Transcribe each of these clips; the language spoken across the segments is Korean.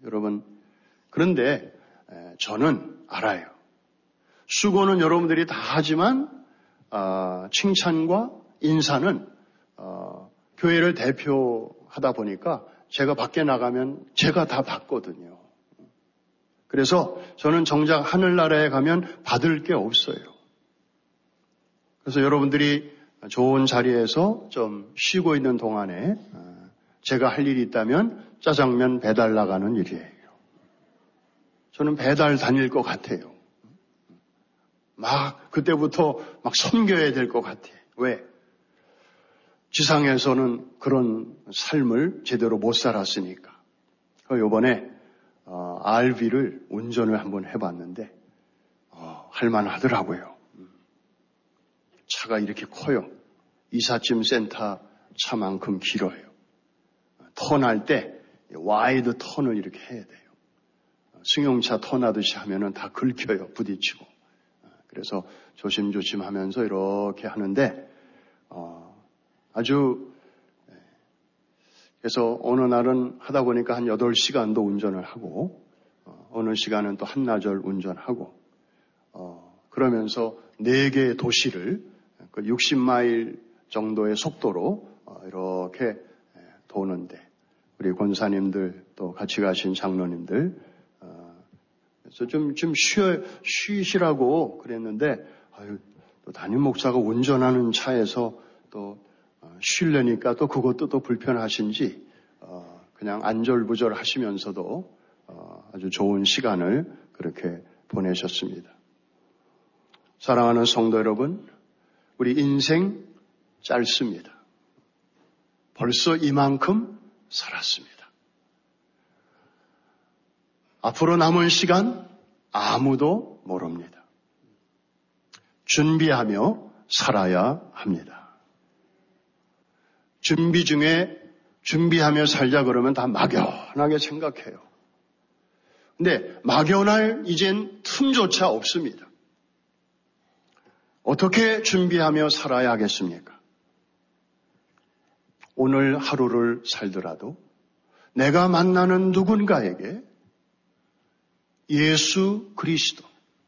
여러분, 그런데 저는 알아요. 수고는 여러분들이 다 하지만 칭찬과 인사는 교회를 대표하다 보니까 제가 밖에 나가면 제가 다 받거든요. 그래서 저는 정작 하늘나라에 가면 받을 게 없어요. 그래서 여러분들이 좋은 자리에서 좀 쉬고 있는 동안에 제가 할 일이 있다면 짜장면 배달 나가는 일이에요. 저는 배달 다닐 것 같아요. 그때부터 섬겨야 될 것 같아요. 왜? 지상에서는 그런 삶을 제대로 못 살았으니까. 요번에 RV를 운전을 한번 해봤는데 할만하더라고요. 차가 이렇게 커요. 이삿짐 센터 차만큼 길어요. 턴할 때 와이드 턴을 이렇게 해야 돼요. 승용차 턴하듯이 하면은 다 긁혀요. 부딪히고. 그래서 조심조심 하면서 이렇게 하는데 그래서 어느 날은 하다 보니까 한 8시간도 운전을 하고 어느 시간은 또 한나절 운전하고 그러면서 4개의 도시를 60마일 정도의 속도로 이렇게 도는데 우리 권사님들 또 같이 가신 장로님들 그래서 좀 쉬시라고 그랬는데 또 담임 목사가 운전하는 차에서 또 쉬려니까 또 그것도 또 불편하신지 그냥 안절부절 하시면서도 아주 좋은 시간을 그렇게 보내셨습니다. 사랑하는 성도 여러분, 우리 인생 짧습니다. 벌써 이만큼 살았습니다. 앞으로 남은 시간 아무도 모릅니다. 준비하며 살아야 합니다. 준비 중에 준비하며 살자 그러면 다 막연하게 생각해요. 근데 막연할 이젠 틈조차 없습니다. 어떻게 준비하며 살아야 하겠습니까? 오늘 하루를 살더라도 내가 만나는 누군가에게 예수 그리스도,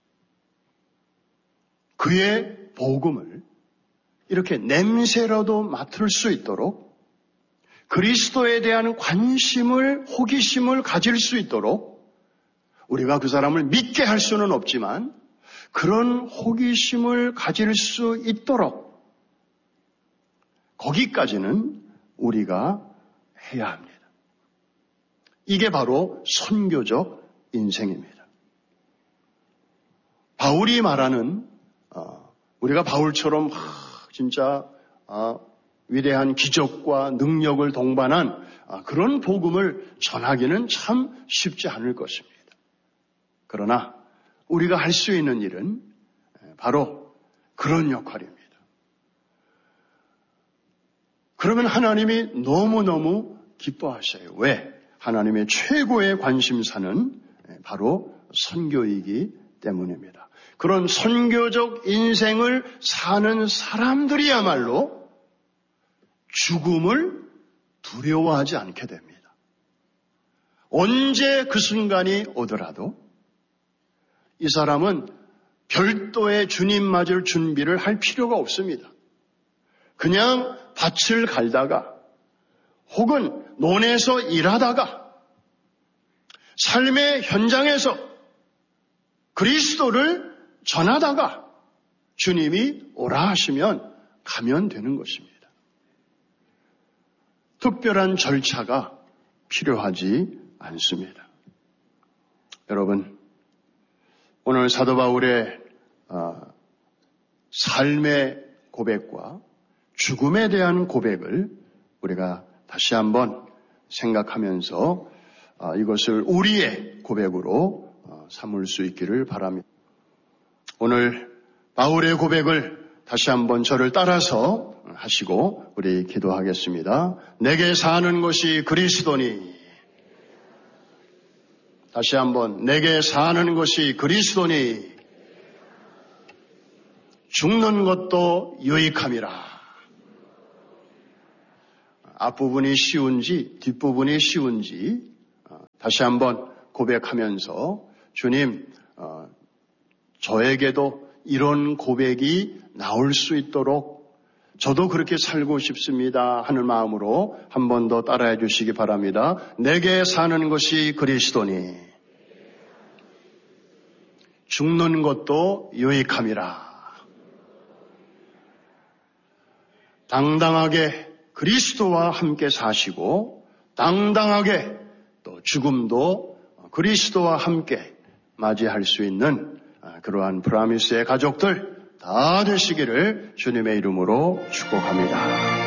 그의 복음을 이렇게 냄새라도 맡을 수 있도록 그리스도에 대한 관심을, 호기심을 가질 수 있도록 우리가 그 사람을 믿게 할 수는 없지만 그런 호기심을 가질 수 있도록 거기까지는 우리가 해야 합니다. 이게 바로 선교적 인생입니다. 바울이 말하는 우리가 바울처럼 진짜 위대한 기적과 능력을 동반한 그런 복음을 전하기는 참 쉽지 않을 것입니다. 그러나 우리가 할 수 있는 일은 바로 그런 역할입니다. 그러면 하나님이 너무너무 기뻐하셔요. 왜? 하나님의 최고의 관심사는 바로 선교이기 때문입니다. 그런 선교적 인생을 사는 사람들이야말로 죽음을 두려워하지 않게 됩니다. 언제 그 순간이 오더라도 이 사람은 별도의 주님 맞을 준비를 할 필요가 없습니다. 그냥 밭을 갈다가 혹은 논에서 일하다가 삶의 현장에서 그리스도를 전하다가 주님이 오라 하시면 가면 되는 것입니다. 특별한 절차가 필요하지 않습니다. 여러분, 오늘 사도 바울의 삶의 고백과 죽음에 대한 고백을 우리가 다시 한번 생각하면서 이것을 우리의 고백으로 삼을 수 있기를 바랍니다. 오늘 바울의 고백을 다시 한번 저를 따라서 하시고 우리 기도하겠습니다. 내게 사는 것이 그리스도니. 다시 한번 내게 사는 것이 그리스도니 죽는 것도 유익함이라. 앞부분이 쉬운지 뒷부분이 쉬운지 다시 한번 고백하면서 주님, 저에게도 이런 고백이 나올 수 있도록 저도 그렇게 살고 싶습니다 하는 마음으로 한 번 더 따라해 주시기 바랍니다. 내게 사는 것이 그리스도니 죽는 것도 유익함이라. 당당하게 그리스도와 함께 사시고 당당하게 또 죽음도 그리스도와 함께 맞이할 수 있는 그러한 브라미스의 가족들 다 되시기를 주님의 이름으로 축복합니다.